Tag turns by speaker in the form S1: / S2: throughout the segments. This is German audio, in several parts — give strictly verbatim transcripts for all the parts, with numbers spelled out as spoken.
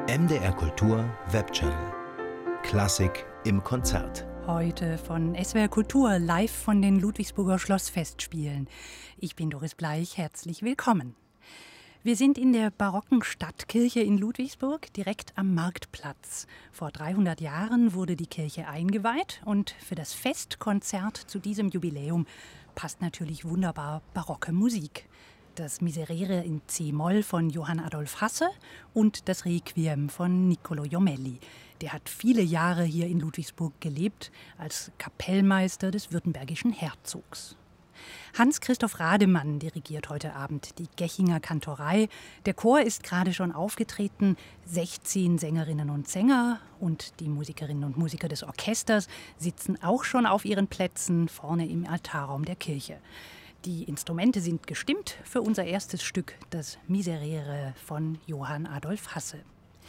S1: M D R Kultur Webchannel. Klassik im Konzert.
S2: Heute von S W R Kultur, live von den Ludwigsburger Schlossfestspielen. Ich bin Doris Bleich, herzlich willkommen. Wir sind in der barocken Stadtkirche in Ludwigsburg, direkt am Marktplatz. Vor dreihundert Jahren wurde die Kirche eingeweiht und für das Festkonzert zu diesem Jubiläum passt natürlich wunderbar barocke Musik. Das Miserere in C-Moll von Johann Adolph Hasse und das Requiem von Niccolò Jommelli. Der hat viele Jahre hier in Ludwigsburg gelebt, als Kapellmeister des württembergischen Herzogs. Hans-Christoph Rademann dirigiert heute Abend die Gechinger Kantorei. Der Chor ist gerade schon aufgetreten, sechzehn Sängerinnen und Sänger und die Musikerinnen und Musiker des Orchesters sitzen auch schon auf ihren Plätzen vorne im Altarraum der Kirche. Die Instrumente sind gestimmt für unser erstes Stück, das Miserere von Johann Adolph Hasse.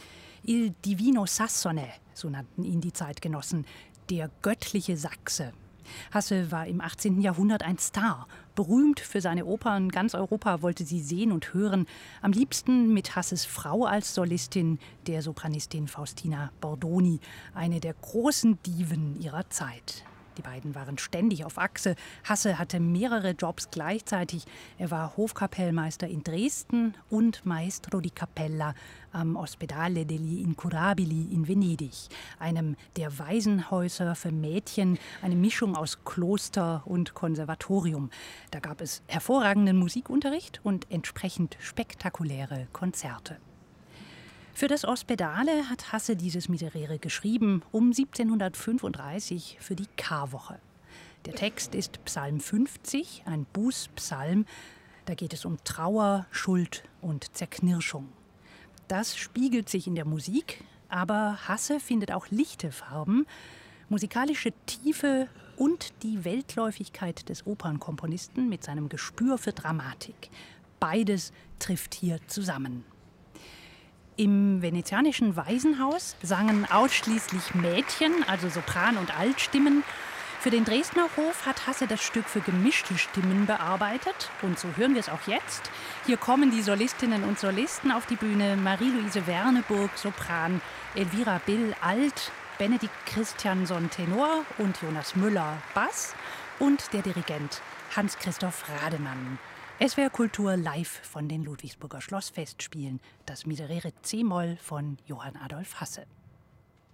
S2: Il Divino Sassone, so nannten ihn die Zeitgenossen, der göttliche Sachse. Hasse war im achtzehnten Jahrhundert ein Star, berühmt für seine Opern. Ganz Europa wollte sie sehen und hören. Am liebsten mit Hasses Frau als Solistin, der Sopranistin Faustina Bordoni, eine der großen Diven ihrer Zeit. Die beiden waren ständig auf Achse. Hasse hatte mehrere Jobs gleichzeitig. Er war Hofkapellmeister in Dresden und Maestro di Cappella am Ospedale degli Incurabili in Venedig, einem der Waisenhäuser für Mädchen, eine Mischung aus Kloster und Konservatorium. Da gab es hervorragenden Musikunterricht und entsprechend spektakuläre Konzerte. Für das Ospedale hat Hasse dieses Miserere geschrieben, um siebzehnhundertfünfunddreißig für die Karwoche. Der Text ist Psalm fünfzig, ein Bußpsalm. Da geht es um Trauer, Schuld und Zerknirschung. Das spiegelt sich in der Musik, aber Hasse findet auch lichte Farben, musikalische Tiefe und die Weltläufigkeit des Opernkomponisten mit seinem Gespür für Dramatik. Beides trifft hier zusammen. Im venezianischen Waisenhaus sangen ausschließlich Mädchen, also Sopran- und Altstimmen. Für den Dresdner Hof hat Hasse das Stück für gemischte Stimmen bearbeitet. Und so hören wir es auch jetzt. Hier kommen die Solistinnen und Solisten auf die Bühne. Marie-Louise Werneburg, Sopran, Elvira Bill, Alt, Benedikt Christiansson, Tenor und Jonas Müller, Bass und der Dirigent Hans-Christoph Rademann. S W R Kultur live von den Ludwigsburger Schlossfestspielen, das Miserere C-Moll von Johann Adolph Hasse.